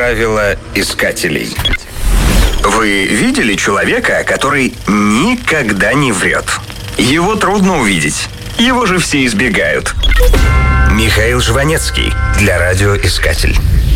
Правила искателей. Вы видели человека, который никогда не врет? Его трудно увидеть. Его же все избегают. Михаил Жванецкий для радиоискатель.